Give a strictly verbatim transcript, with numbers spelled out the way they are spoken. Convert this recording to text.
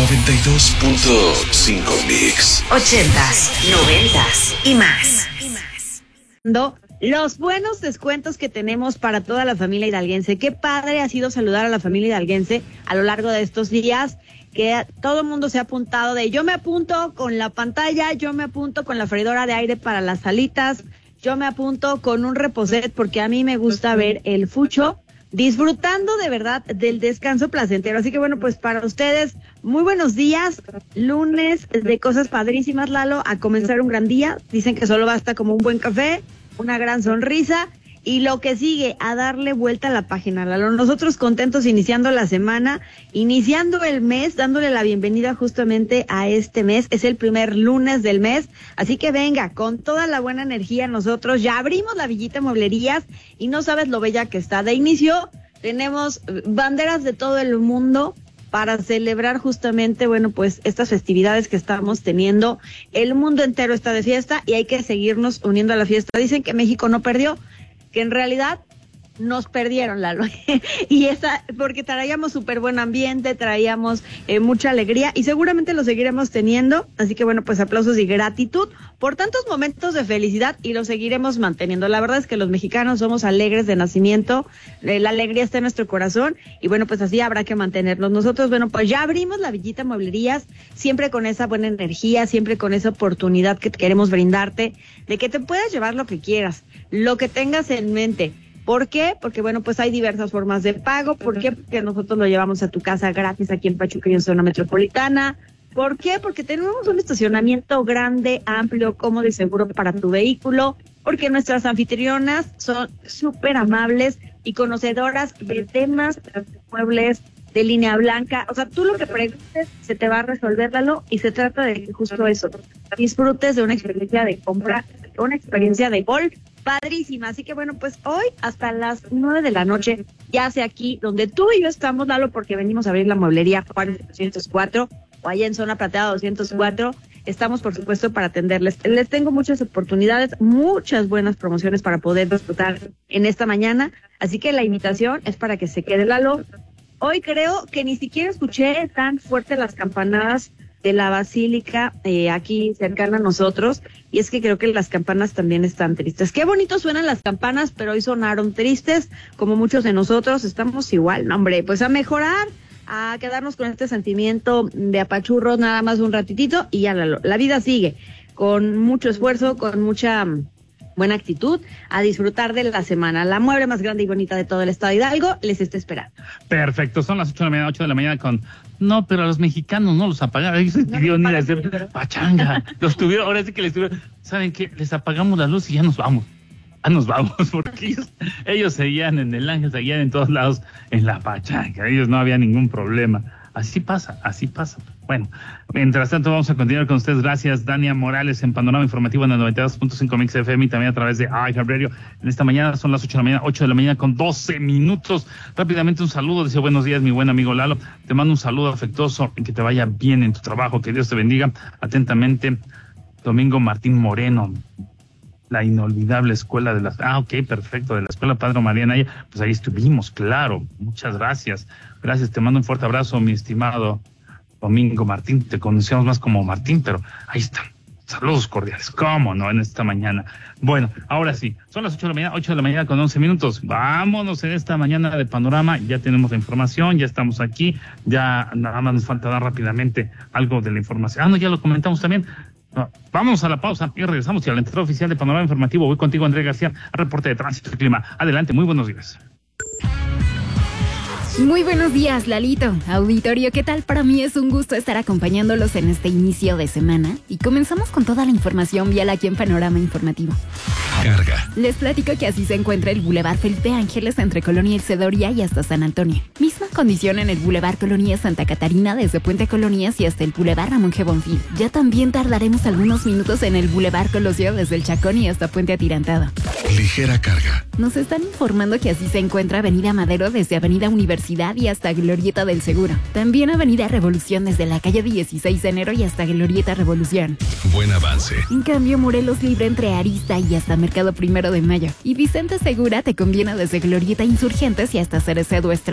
noventa y dos punto cinco Mix. Ochentas, noventas y más. Los buenos descuentos que tenemos para toda la familia hidalguense. Qué padre ha sido saludar a la familia hidalguense a lo largo de estos días, que todo el mundo se ha apuntado de yo me apunto con la pantalla, yo me apunto con la freidora de aire para las salitas, yo me apunto con un reposet porque a mí me gusta ver el fucho, disfrutando de verdad del descanso placentero. Así que bueno, pues para ustedes, muy buenos días, lunes de cosas padrísimas, Lalo, a comenzar un gran día. Dicen que solo basta como un buen café, una gran sonrisa y lo que sigue, a darle vuelta a la página, Lalo. Nosotros contentos iniciando la semana, iniciando el mes, dándole la bienvenida justamente a este mes. Es el primer lunes del mes, así que venga, con toda la buena energía nosotros ya abrimos la Villita Mueblerías y no sabes lo bella que está. De inicio tenemos banderas de todo el mundo para celebrar justamente, bueno, pues estas festividades que estamos teniendo. El mundo entero está de fiesta y hay que seguirnos uniendo a la fiesta. Dicen que México no perdió, que en realidad nos perdieron, Lalo. Y esa, porque traíamos súper buen ambiente, traíamos eh, mucha alegría y seguramente lo seguiremos teniendo. Así que bueno, pues aplausos y gratitud por tantos momentos de felicidad y lo seguiremos manteniendo. La verdad es que los mexicanos somos alegres de nacimiento, eh, la alegría está en nuestro corazón y bueno, pues así habrá que mantenernos. Nosotros, bueno, pues ya abrimos la Villita Mueblerías, siempre con esa buena energía, siempre con esa oportunidad que queremos brindarte, de que te puedas llevar lo que quieras, lo que tengas en mente. ¿Por qué? Porque, bueno, pues hay diversas formas de pago. ¿Por qué? Porque nosotros lo llevamos a tu casa gratis aquí en Pachuca y en zona metropolitana. ¿Por qué? Porque tenemos un estacionamiento grande, amplio, cómodo y seguro para tu vehículo. Porque nuestras anfitrionas son súper amables y conocedoras de temas de muebles, de línea blanca. O sea, tú lo que preguntes se te va a resolver, Lalo, y se trata de que justo eso, disfrutes de una experiencia de compra, una experiencia de golf padrísima. Así que bueno, pues hoy hasta las nueve de la noche, ya sea aquí donde tú y yo estamos, Lalo, porque venimos a abrir la mueblería Juárez doscientos cuatro o allá en zona Plateada doscientos cuatro, estamos por supuesto para atenderles. Les tengo muchas oportunidades, muchas buenas promociones para poder disfrutar en esta mañana, así que la invitación es para que se quede, Lalo. Hoy creo que ni siquiera escuché tan fuerte las campanadas de la basílica eh, aquí cercana a nosotros, y es que creo que las campanas también están tristes. Qué bonito suenan las campanas, pero hoy sonaron tristes, como muchos de nosotros estamos igual, no, hombre, pues a mejorar, a quedarnos con este sentimiento de apachurro nada más un ratitito y ya la, la vida sigue, con mucho esfuerzo, con mucha buena actitud, a disfrutar de la semana. La mueble más grande y bonita de todo el estado de Hidalgo les está esperando. Perfecto, son las ocho de la mañana, ocho de la mañana con... No, pero a los mexicanos no los apagaron, ellos se tuvieron ir a hacer pachanga, los tuvieron, ahora sí que les tuvieron, ¿saben qué? Les apagamos la luz y ya nos vamos, ya nos vamos, porque ellos, ellos seguían en el Ángel, seguían en todos lados en la pachanga, ellos no había ningún problema. Así pasa, así pasa. Bueno, mientras tanto vamos a continuar con ustedes. Gracias, Dania Morales, en Panorama Informativo en el noventa y dos punto cinco Mix F M y también a través de iHeartRadio. En esta mañana son las ocho de la mañana, ocho de la mañana con doce minutos. Rápidamente un saludo, dice buenos días, mi buen amigo Lalo. Te mando un saludo afectuoso, que te vaya bien en tu trabajo, que Dios te bendiga. Atentamente, Domingo Martín Moreno. La inolvidable escuela de las... Ah, ok, perfecto, de la escuela Padre María Naya. Pues ahí estuvimos, claro. Muchas gracias. Gracias, te mando un fuerte abrazo, mi estimado Domingo Martín. Te conocíamos más como Martín, pero ahí está. Saludos cordiales, ¿cómo no? En esta mañana. Bueno, ahora sí, son las ocho de la mañana, ocho de la mañana con once minutos. Vámonos en esta mañana de Panorama. Ya tenemos la información, ya estamos aquí. Ya nada más nos falta dar rápidamente algo de la información. Ah, no, ya lo comentamos también. No, vamos a la pausa y regresamos. Y al entero oficial de Panorama Informativo, voy contigo, Andrés García, al reporte de tránsito y clima. Adelante, muy buenos días. Muy buenos días, Lalito. Auditorio, ¿qué tal? Para mí es un gusto estar acompañándolos en este inicio de semana y comenzamos con toda la información vial aquí en Panorama Informativo. Carga. Les platico que así se encuentra el Boulevard Felipe Ángeles entre Colonia El Cedoria y hasta San Antonio. Misma condición en el Boulevard Colonia Santa Catarina desde Puente Colonias y hasta el Boulevard Ramón G. Bonfil. Ya también tardaremos algunos minutos en el Boulevard Colosio desde el Chacón y hasta Puente Atirantado. Ligera carga. Nos están informando que así se encuentra Avenida Madero desde Avenida Universidad y hasta Glorieta del Seguro. También Avenida Revolución desde la calle dieciséis de enero y hasta Glorieta Revolución. Buen avance. En cambio, Morelos libre entre Arista y hasta Mercado Primero de Mayo. Y Vicente Segura te conviene desde Glorieta Insurgentes y hasta Cereceda